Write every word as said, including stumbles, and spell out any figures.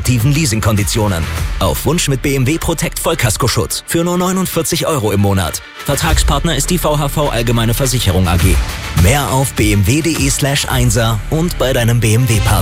attraktiven Leasingkonditionen. Auf Wunsch mit B M W Protect Vollkaskoschutz für nur neunundvierzig Euro im Monat. Vertragspartner ist die V H V Allgemeine Versicherung A G. Mehr auf bmw.de slash einser und bei deinem B M W-Partner.